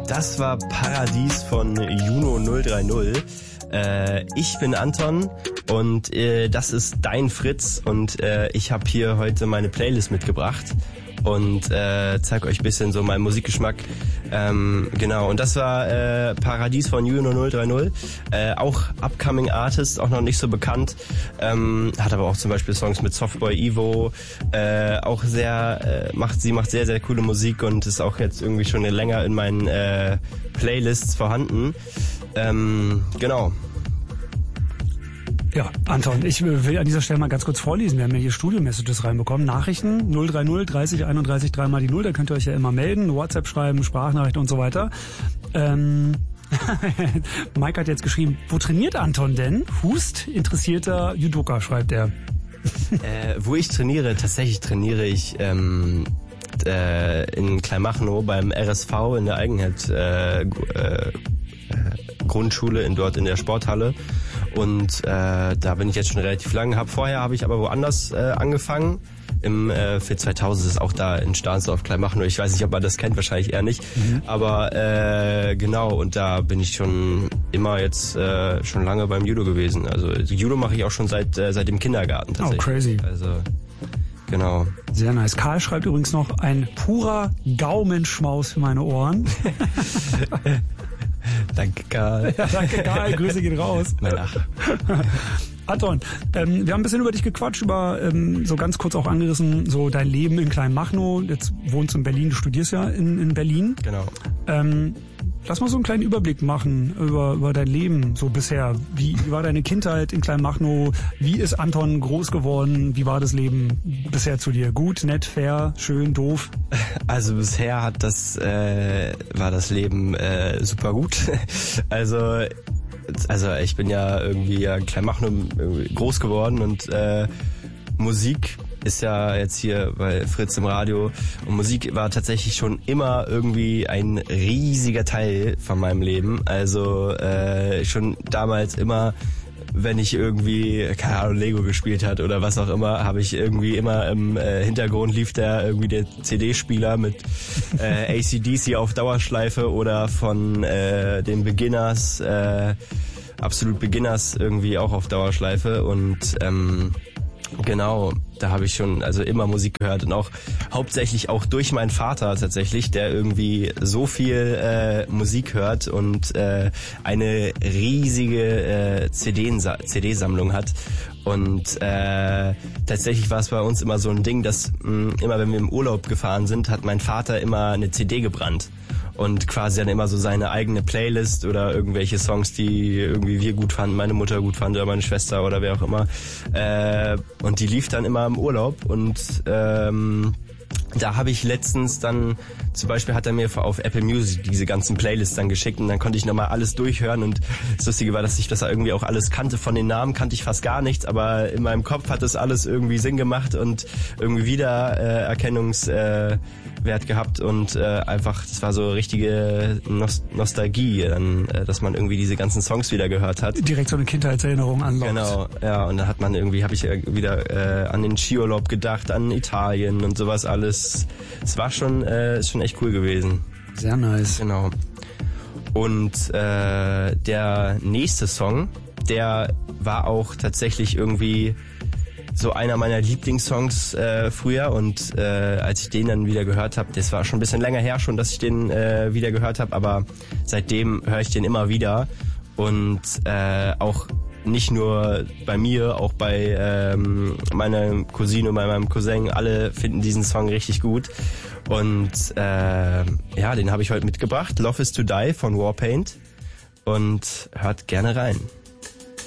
Das war Paradies von Juno 030. Ich bin Anton und das ist dein Fritz und ich habe hier heute meine Playlist mitgebracht und zeige euch ein bisschen so meinen Musikgeschmack. Genau, und das war Paradies von Juno 030. Auch Upcoming Artist, auch noch nicht so bekannt. Hat aber auch zum Beispiel Songs mit Softboy Evo. Auch sehr, sie macht sehr, sehr coole Musik und ist auch jetzt irgendwie schon länger in meinen Playlists vorhanden. Genau. Ja, Anton, ich will an dieser Stelle mal ganz kurz vorlesen. Wir haben ja hier Studio-Messages reinbekommen. Nachrichten 030 30 31 3 mal die 0. Da könnt ihr euch ja immer melden, WhatsApp schreiben, Sprachnachrichten und so weiter. Mike hat jetzt geschrieben, wo trainiert Anton denn? Hust, interessierter Judoka, schreibt er. Wo ich trainiere, tatsächlich trainiere ich in Kleinmachnow beim RSV in der Eigenheit Grundschule, dort in der Sporthalle. Und da bin ich jetzt schon relativ lang. Vorher habe ich aber woanders angefangen. Im Fit 2000 ist auch da in Stahnsdorf, Kleinmachnow. Ich weiß nicht, ob man das kennt, wahrscheinlich eher nicht. Aber genau, und da bin ich schon immer jetzt schon lange beim Judo gewesen. Also Judo mache ich auch schon seit dem Kindergarten tatsächlich. Oh, crazy. Also genau. Sehr nice. Karl schreibt übrigens noch, ein purer Gaumenschmaus für meine Ohren. Danke, Karl. Ja, danke, Karl. Grüße gehen raus. Ach. Anton, wir haben ein bisschen über dich gequatscht, so ganz kurz auch angerissen, so dein Leben in Kleinmachnow. Jetzt wohnst du in Berlin, du studierst ja in Berlin. Genau. Lass mal so einen kleinen Überblick machen über dein Leben so bisher. Wie war deine Kindheit in Kleinmachnow? Wie ist Anton groß geworden? Wie war das Leben bisher zu dir? Gut, nett, fair, schön, doof? Also bisher war das Leben super gut. Also ich bin ja irgendwie in Kleinmachnow groß geworden und Musik ist ja jetzt hier bei Fritz im Radio und Musik war tatsächlich schon immer irgendwie ein riesiger Teil von meinem Leben. Also schon damals immer, wenn ich irgendwie, keine Ahnung, Lego gespielt hat oder was auch immer, habe ich irgendwie immer im Hintergrund lief da irgendwie der CD-Spieler mit AC/DC auf Dauerschleife oder von den Beginners, Absolut Beginners irgendwie auch auf Dauerschleife und genau, da habe ich schon immer Musik gehört und auch hauptsächlich auch durch meinen Vater tatsächlich, der irgendwie so viel Musik hört und eine riesige CD-Sammlung hat. Und tatsächlich war es bei uns immer so ein Ding, dass immer wenn wir im Urlaub gefahren sind, hat mein Vater immer eine CD gebrannt. Und quasi dann immer so seine eigene Playlist oder irgendwelche Songs, die irgendwie wir gut fanden, meine Mutter gut fand oder meine Schwester oder wer auch immer. Und die lief dann immer im Urlaub und da habe ich letztens dann, zum Beispiel hat er mir auf Apple Music diese ganzen Playlists dann geschickt und dann konnte ich nochmal alles durchhören und das Lustige war, dass ich das irgendwie auch alles kannte. Von den Namen kannte ich fast gar nichts, aber in meinem Kopf hat das alles irgendwie Sinn gemacht und irgendwie Wiedererkennungswert gehabt und einfach, das war so richtige Nostalgie, dann, dass man irgendwie diese ganzen Songs wieder gehört hat. Direkt so eine Kindheitserinnerung anlockt. Genau, ja, und da hat man irgendwie, habe ich wieder an den Skiurlaub gedacht, an Italien und sowas alles. Es war ist schon echt cool gewesen. Sehr nice. Genau. Und der nächste Song, der war auch tatsächlich irgendwie so einer meiner Lieblingssongs früher und als ich den dann wieder gehört habe, das war schon ein bisschen länger her schon, dass ich den wieder gehört habe, aber seitdem höre ich den immer wieder und auch nicht nur bei mir, auch bei meiner Cousine und bei meinem Cousin, alle finden diesen Song richtig gut. Und den habe ich heute mitgebracht. Love is to Die von Warpaint. Und hört gerne rein.